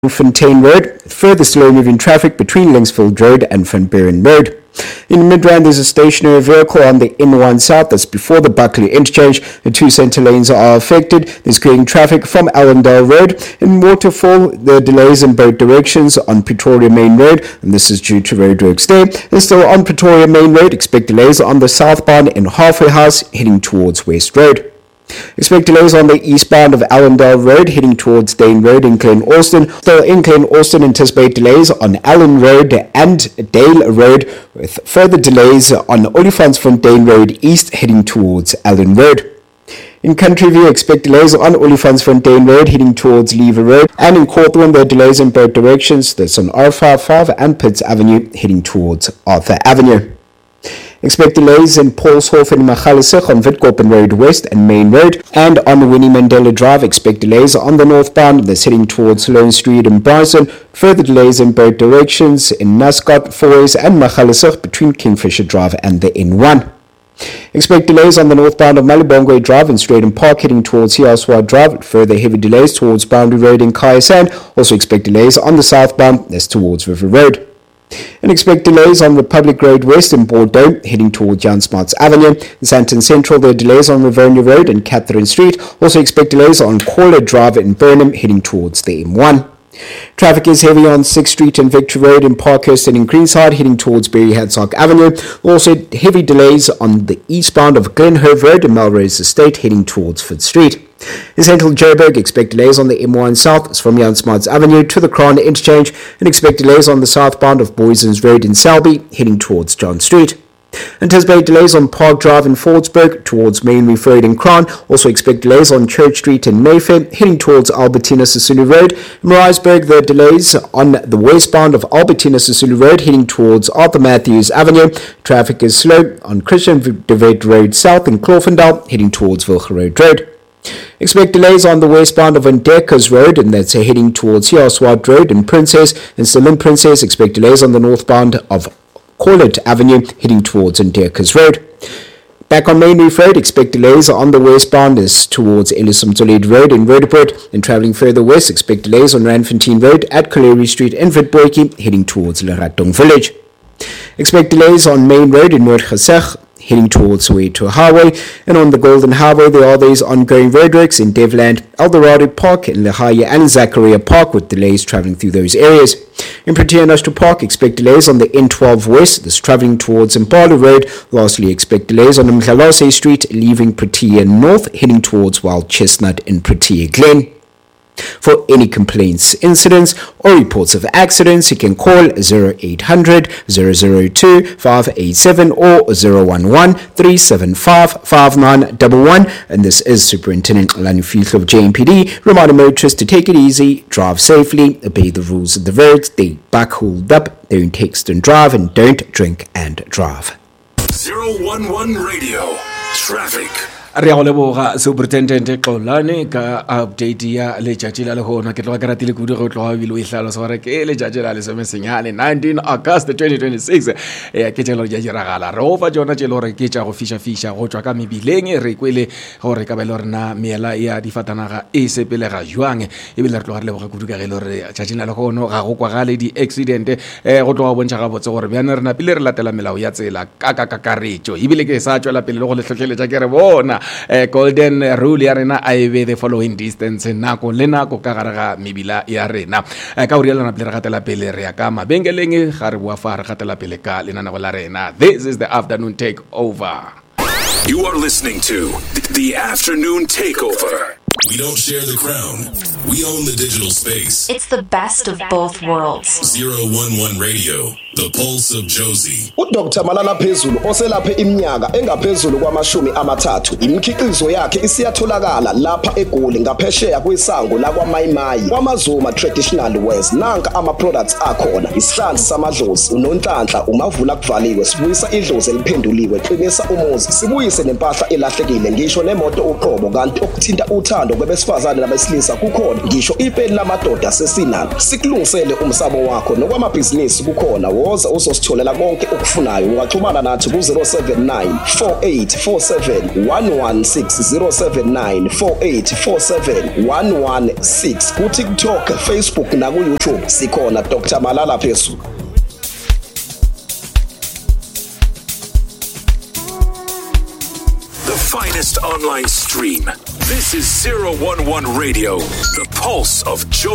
Fontaine Road, further slow-moving traffic between Linksfield Road and Van Buren Road. In Midrand, there's a stationary vehicle on the N1 South that's before the Buckley interchange. The two center lanes are affected. There's creating traffic from Allendale Road. In Waterfall, the delays in both directions on Pretoria Main Road, and this is due to roadworks there. And still on Pretoria Main Road, expect delays on the southbound in Halfway House heading towards West Road. Expect delays on the eastbound of Allendale Road heading towards Dane Road in Glen Austin. Still in Glen Austin, anticipate delays on Allen Road and Dale Road, with further delays on Olifantsfontein Road East heading towards Allen Road. In Country View, expect delays on Olifantsfontein Road heading towards Lever Road. And in Cawthorne, there are delays in both directions. That's on R55 and Pitts Avenue heading towards Arthur Avenue. Expect delays in Paulshof and Magaliesig on Witkoppen Road West and Main Road. And on Winnie Mandela Drive, expect delays on the northbound that's heading towards Sloane Street and Bryson. Further delays in both directions in Nascot, Foyers and Magaliesig between Kingfisher Drive and the N1. Expect delays on the northbound of Malibongwe Drive and Straighton Park heading towards Hiaswa Drive. Further heavy delays towards Boundary Road in Kayasand. Also expect delays on the southbound that's towards River Road. And expect delays on Republic Road West in Bordeaux, heading towards Jan Smarts Avenue. In Sandton Central, there are delays on Rivonia Road and Catherine Street. Also expect delays on Caller Drive in Burnham, heading towards the M1. Traffic is heavy on 6th Street and Victory Road in Parkhurst and in Greenside, heading towards Berry Hadsock Avenue. Also heavy delays on the eastbound of Glenhove Road in Melrose Estate, heading towards Fifth Street. In Central Joburg, expect delays on the M1 South from Jan Smarts Avenue to the Crown Interchange, and expect delays on the southbound of Boysons Road in Selby, heading towards John Street. Anticipate delays on Park Drive in Fordsburg towards Main Reef Road in Crown. Also expect delays on Church Street in Mayfair, heading towards Albertina Sisulu Road. In Maritzburg, there are delays on the westbound of Albertina Sisulu Road, heading towards Arthur Matthews Avenue. Traffic is slow on Christian de Wet Road South in Clofendal, heading towards Wilgerode Road. Expect delays on the westbound of Ndeka's Road, and that's heading towards Hiaswad Road in Princess. And still in Princess, expect delays on the northbound of Corlett Avenue, heading towards Ndeka's Road. Back on Main Reef Road, expect delays on the westbound is towards Elisum Road in Roodepoort. And travelling further west, expect delays on Randfontein Road at Kaleri Street in Witboetjie, heading towards Leratong Village. Expect delays on Main Road in Noordgesig, heading towards Soweto Highway. And on the Golden Highway, there are these ongoing roadworks in Devland, Eldorado Park, in Lehaya and Zachariah Park, with delays travelling through those areas. In Protea National Park, expect delays on the N12 West, that's travelling towards Impala Road. Lastly, expect delays on Mkhalase Street, leaving Protea North, heading towards Wild Chestnut in Protea Glen. For any complaints, incidents, or reports of accidents, you can call 0800 002 587 or 011 375 5911. And this is Superintendent Lani Field of JMPD, reminding motorists to take it easy, drive safely, obey the rules of the road, stay back, hold up, don't text and drive, and don't drink and drive. 011 Radio Traffic. Re a go leboga Superintendent Xolani ka update ya letšatši la legona. Ke tloga ke ratile kudu go tloga bile o e hlalosa gore ke letšatši la lesomesenyane 19 August 2026 ke tšelo ya diragala re ofa tsona tšelo gore ke tša go fiša go tšwa ka mebileng re kwele gore ka bele rena meela ya difatanaga e sepelega jwang ebile re tloga re leboga kudu ka ge le gore tšatši la legono ga go kwagale di accident go tloga bontšha gabotse gore bjane re napile re latela melao ya tsela ka kakaretšo ebile ke sa tšwela pele le go letlhotlheletša ke re bona golden rule ya rena a ebe the following distance nako le nako ka gare ga mebila ya rena ka go rielana pele re gatela pele re ya ka mabengeleng ga re bua fa re gatela pele ka lenaneo la rena. This is the afternoon takeover. You are listening to the afternoon takeover. We don't share the crown. We own the digital space. It's the best of both worlds. 011 Radio, the pulse of Josie. Dr. Malala Phezulu oselaphe iminyaka engaphezulu kwama-30 imikhiqizo yakhe isiyatholakala lapha eGoli ngaphesheya kwisango lakwaMayimayi kwaMazuma Traditional Wares. Nanka ama-products akhona: isihlanzi samadlozi, unonhlanhla, umavula kuvaliwe, sibuyisa idlozi eliphenduliwe, qinisa umuzi, sibuyise nempahla elahlekile, ngisho nemoto uqobo, kanti okuthinta uthando ngothando kwabesifazane nabesilisa kukhona, ngisho ipeni lamadoda sesinalo. Sikulungisele umsamo wakho nokwamabhizinisi kukhona. Woza uzositholela konke ukufunayo. Ungaxhumana nathi ku-079 4847 116 079 4847 116 ku-TikTok, Facebook na ku-YouTube sikhona Dr. Malala Phezulu. The finest online stream. This is 011 Radio, the pulse of joy.